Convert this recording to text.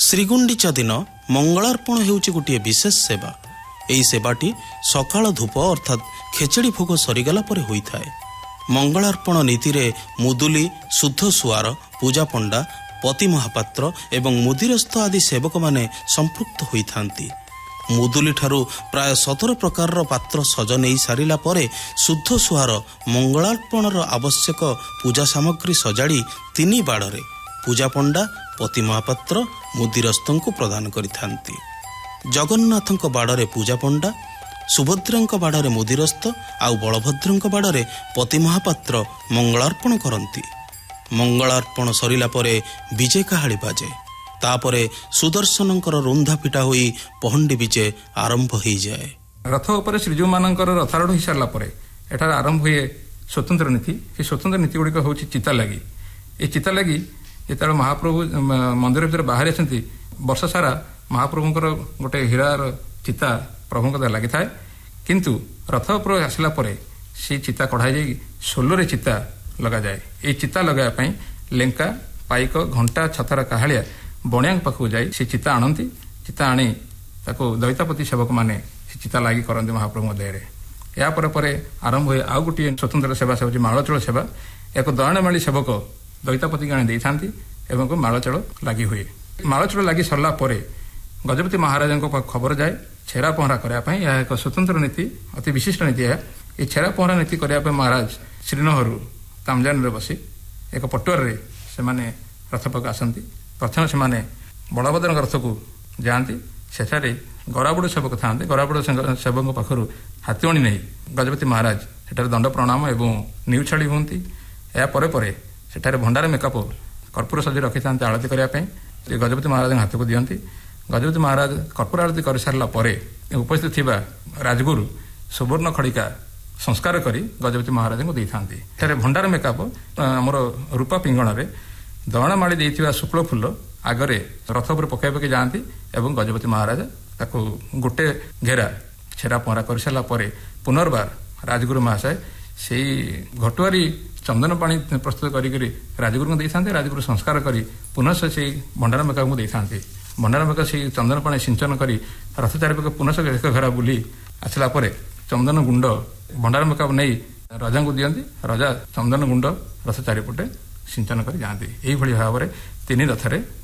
ଶ୍ରୀଗୁଣ୍ଡିଚା ଦିନ ମଙ୍ଗଳାର୍ପଣ ହେଉଛି ଗୋଟିଏ ବିଶେଷ ସେବା। ଏହି ସେବାଟି ସକାଳ ଧୂପ ଅର୍ଥାତ୍ ଖେଚେଡ଼ି ଭୋଗ ସରିଗଲା ପରେ ହୋଇଥାଏ। ମଙ୍ଗଳାର୍ପଣ ନୀତିରେ ମୁଦୁଲି, ଶୁଦ୍ଧ ସୁଆର, ପୂଜା ପଣ୍ଡା, ପତି ମହାପାତ୍ର ଏବଂ ମୁଦିରସ୍ଥ ଆଦି ସେବକମାନେ ସମ୍ପୃକ୍ତ ହୋଇଥାନ୍ତି। ମୁଦୁଲିଠାରୁ ପ୍ରାୟ 17 ପ୍ରକାରର ପାତ୍ର ସଜ ନେଇ ସାରିଲା ପରେ ଶୁଦ୍ଧ ସୁଆର ମଙ୍ଗଳାର୍ପଣର ଆବଶ୍ୟକ ପୂଜା ସାମଗ୍ରୀ ସଜାଡ଼ି 3 ବାଡ଼ରେ ପୂଜା ପଣ୍ଡା, ପତି ମହାପାତ୍ର, ମୁଦିରସ୍ଥଙ୍କୁ ପ୍ରଦାନ କରିଥାନ୍ତି। ଜଗନ୍ନାଥଙ୍କ ବାଡ଼ରେ ପୂଜା ପଣ୍ଡା, ସୁଭଦ୍ରାଙ୍କ ବାଡ଼ରେ ମୁଦିରସ୍ଥ ଆଉ ବଳଭଦ୍ରଙ୍କ ବାଡ଼ରେ ପତି ମହାପାତ୍ର ମଙ୍ଗଳାର୍ପଣ କରନ୍ତି। ମଙ୍ଗଳାର୍ପଣ ସରିଲା ପରେ ବିଜେ କାହାଳି ବାଜେ। ତାପରେ ସୁଦର୍ଶନଙ୍କର ରୁନ୍ଧା ପିଟା ହୋଇ ପହଣ୍ଡି ବିଜେ ଆରମ୍ଭ ହୋଇଯାଏ। ରଥ ଉପରେ ଶ୍ରୀଜୀଉମାନଙ୍କର ରଥାରୂଢ଼ ହୋଇସାରିଲା ପରେ ଏଠାରେ ଆରମ୍ଭ ହୁଏ ସ୍ୱତନ୍ତ୍ର ନୀତି। ଏ ସ୍ୱତନ୍ତ୍ର ନୀତି ଗୁଡ଼ିକ ହେଉଛି ଚିତା ଲାଗି। ଏ ଚିତା ଲାଗି ଯେତେବେଳେ ମହାପ୍ରଭୁ ମନ୍ଦିର ଭିତରେ ବାହାରି ଆସନ୍ତି, ବର୍ଷ ସାରା ମହାପ୍ରଭୁଙ୍କର ଗୋଟେ ହୀରାର ଚିତା ପ୍ରଭୁଙ୍କ ଦ୍ୱାରା ଲାଗିଥାଏ। କିନ୍ତୁ ରଥ ଉପରେ ଆସିଲା ପରେ ସେ ଚିତା କଢ଼ାଇ ଯାଇ ସୋଲରେ ଚିତା ଲଗାଯାଏ। ଏହି ଚିତା ଲଗାଇବା ପାଇଁ ଲେଙ୍କା, ପାଇକ, ଘଣ୍ଟା, ଛତାର କାହାଳିଆ ବଣିଆଙ୍କ ପାଖକୁ ଯାଇ ସେ ଚିତା ଆଣନ୍ତି। ଚିତା ଆଣି ତାକୁ ଦଇତାପତି ସେବକମାନେ ସେ ଚିତା ଲାଗି କରନ୍ତି ମହାପ୍ରଭୁଙ୍କ ଦେହରେ। ଏହା ପରେ ପରେ ଆରମ୍ଭ ହୁଏ ଆଉ ଗୋଟିଏ ସ୍ୱତନ୍ତ୍ର ସେବା, ସେ ହେଉଛି ମାଳଚଳ ସେବା। ଏକ ଦୟଣାମାଳି ସେବକ ଦଇତାପତିଙ୍କୁ ଆଣି ଦେଇଥାନ୍ତି ଏବଂ ମାଳଚଳ ଲାଗି ହୁଏ। ମାଳଚଳ ଲାଗି ସରିଲା ପରେ ଗଜପତି ମହାରାଜାଙ୍କ ଖବର ଯାଏ ଛେରା ପହଁରା କରିବା ପାଇଁ। ଏହା ଏକ ସ୍ୱତନ୍ତ୍ର ନୀତି, ଅତି ବିଶିଷ୍ଟ ନୀତି ଏହା। ଏହି ଛେରା ପହଁରା ନୀତି କରିବା ପାଇଁ ମହାରାଜ ଶ୍ରୀନହରୁ ତାମଜାନରେ ବସି ଏକ ପଟୁଆରରେ ସେମାନେ ରଥ ପାଖକୁ ଆସନ୍ତି। ପ୍ରଥମେ ସେମାନେ ବଳଭଦ୍ରଙ୍କ ରଥକୁ ଯାଆନ୍ତି। ସେଠାରେ ଗରାବୁଡ଼ ସେବକ ଥାଆନ୍ତି। ଗରାବୁଡ଼ ସେବକଙ୍କ ପାଖରୁ ହାତୁଆଣି ନେଇ ଗଜପତି ମହାରାଜ ସେଠାରେ ଦଣ୍ଡ ପ୍ରଣାମ ଏବଂ ନିଉଛାଳି ହୁଅନ୍ତି। ଏହା ପରେ ପରେ ସେଠାରେ ଭଣ୍ଡାର ମେକପ କର୍ପୂର ସଜି ରଖିଥାନ୍ତି ଆଳତି କରିବା ପାଇଁ। ଗଜପତି ମହାରାଜଙ୍କ ହାତକୁ ଦିଅନ୍ତି। ଗଜପତି ମହାରାଜ କର୍ପୂର ଆଳତି କରିସାରିଲା ପରେ ଉପସ୍ଥିତ ଥିବା ରାଜଗୁରୁ ସୁବର୍ଣ୍ଣ ଖଡ଼ିକା ସଂସ୍କାର କରି ଗଜପତି ମହାରାଜଙ୍କୁ ଦେଇଥାନ୍ତି। ଏଠାରେ ଭଣ୍ଡାର ମେକପ ଆମର ରୂପା ପିଙ୍ଗଣରେ ଦୟଣାମାଳି ଦେଇଥିବା ଶୁକ୍ଳ ଫୁଲ ଆଗରେ ରଥ ଉପରେ ପକାଇ ପକାଇ ଯାଆନ୍ତି ଏବଂ ଗଜପତି ମହାରାଜ ତାକୁ ଗୋଟେ ଘେରା ଛେରା ପହଁରା କରିସାରିଲା ପରେ ପୁନର୍ବାର ରାଜଗୁରୁ ମହାଶୟ ସେଇ ଘଟୁଆରୀ ଚନ୍ଦନ ପାଣି ପ୍ରସ୍ତୁତ କରିକି ରାଜଗୁରୁଙ୍କୁ ଦେଇଥାନ୍ତି। ରାଜଗୁରୁ ସଂସ୍କାର କରି ପୁନଃ ସେଇ ଭଣ୍ଡାର ମେକପଙ୍କୁ ଦେଇଥାନ୍ତି। ଭଣ୍ଡାର ମେକପ ସେଇ ଚନ୍ଦନ ପାଣି ସିଞ୍ଚନ କରି ରଥ ଚାରିପାଖ ପୁନଃ ଏକ ଘେରା ବୁଲି ଆସିଲା ପରେ ଚନ୍ଦନ ଗୁଣ୍ଡ ଭଣ୍ଡାର ମେକପ ନେଇ ରଜାଙ୍କୁ ଦିଅନ୍ତି। ରଜା ଚନ୍ଦନ ଗୁଣ୍ଡ ରଥ ଚାରିପଟେ ସିଞ୍ଚନ କରି ଯାଆନ୍ତି। ଏଇଭଳି ଭାବରେ 3 ରଥରେ